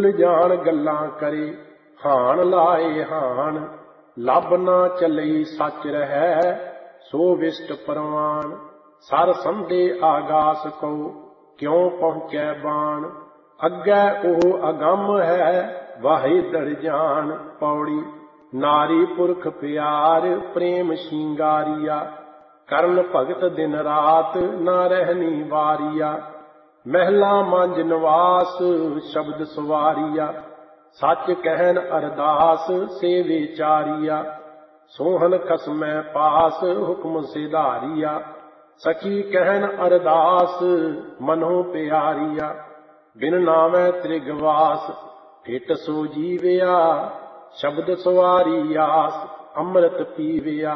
ਭੁੱਲ ਜਾਣ ਗੱਲਾਂ ਕਰੇ, ਹਾਣ ਲਾਏ ਹਾਣ। ਲੱਭ ਨਾ ਚੱਲਈ ਸੱਚ ਰਹੈ, ਸੋ ਵਿਸ਼ਟ ਪ੍ਰਵਾਨ। ਸਰ ਸੰਧੇ ਆਗਾਸ ਕਉ, ਕਿਉ ਪਹੁੰਚੈ ਬਾਣ। ਅੱਗੇ ਉਹ ਅਗੰਮ ਹੈ, ਵਾਹੇ ਦੜ ਜਾਣ। ਪੌੜੀ। ਨਾਰੀ ਪੁਰਖ ਪਿਆਰ, ਪ੍ਰੇਮ ਸ਼ਿੰਗਾਰੀਆ। ਕਰਨ ਭਗਤ ਦਿਨ ਰਾਤ, ਨਾ ਰਹਿਣੀ ਵਾਰੀਆ। ਮਹਿਲਾ ਮੰਜ ਨਿਵਾਸ, ਸ਼ਬਦ ਸਵਾਰੀਆ। ਸੱਚ ਕਹਿਨ ਅਰਦਾਸ, ਸੇਵੇ ਚਾਰੀਆ। ਸੋਹਨ ਖਸਮੈ ਪਾਸ, ਹੁਕਮ ਸਿਧਾਰੀਆ। ਸਖੀ ਕਹਿਨ ਅਰਦਾਸ, ਮਨੋ ਪਿਆਰੀਆ। ਬਿਨ ਨਾਵੈ ਤ੍ਰਿਗਵਾਸ, ਢਿਟ ਸੋ ਜੀਵਿਆ। ਸ਼ਬਦ ਸਵਾਰੀ ਆਸ, ਅੰਮ੍ਰਿਤ ਪੀਵਿਆ।